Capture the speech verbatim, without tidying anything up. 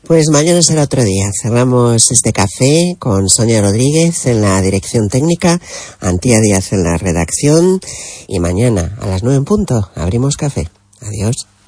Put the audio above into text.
Pues mañana será otro día. Cerramos este café con Sonia Rodríguez en la dirección técnica, Antía Díaz en la redacción, y mañana a las nueve en punto abrimos café. Adiós.